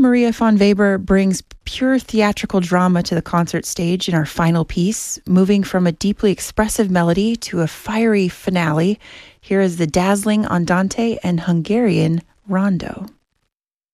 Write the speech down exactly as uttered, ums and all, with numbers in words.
Maria von Weber brings pure theatrical drama to the concert stage in our final piece, moving from a deeply expressive melody to a fiery finale. Here is the dazzling Andante and Hungarian Rondo.